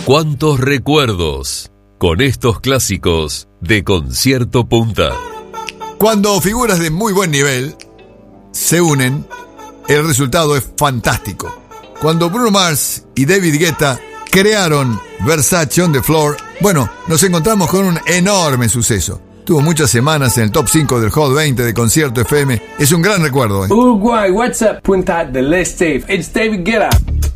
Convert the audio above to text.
¿Cuántos recuerdos con estos clásicos de Concierto Punta? Cuando figuras de muy buen nivel se unen, el resultado es fantástico. Cuando Bruno Mars y David Guetta crearon Versace on the Floor, bueno, nos encontramos con un enorme suceso. Tuvo muchas semanas en el top 5 del Hot 20 de Concierto FM. Es un gran recuerdo. Uruguay, what's up? Punta del Este. It's David Guetta.